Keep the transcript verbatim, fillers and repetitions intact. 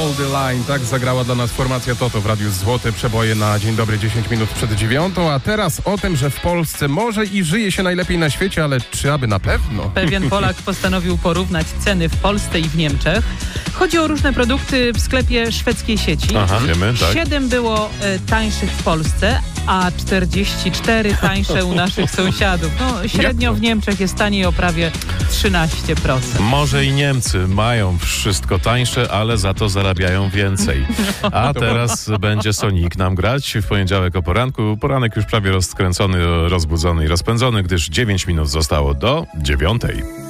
Hold the Line. Tak zagrała dla nas formacja Toto w Radiu Złote Przeboje na Dzień Dobry dziesięć minut przed dziewiątą. A teraz o tym, że w Polsce może i żyje się najlepiej na świecie, ale czy aby na pewno? Pewien Polak postanowił porównać ceny w Polsce i w Niemczech. Chodzi o różne produkty w sklepie szwedzkiej sieci. Aha, wiemy, tak. Siedem było e, tańszych w Polsce, a czterdzieści cztery tańsze u naszych sąsiadów. No, średnio w Niemczech jest taniej o prawie trzynaście procent. Może i Niemcy mają wszystko tańsze, ale za to zarabiają więcej. A teraz będzie Sonic nam grać w poniedziałek o poranku. Poranek już prawie rozkręcony, rozbudzony i rozpędzony, gdyż dziewięć minut zostało do dziewiątej.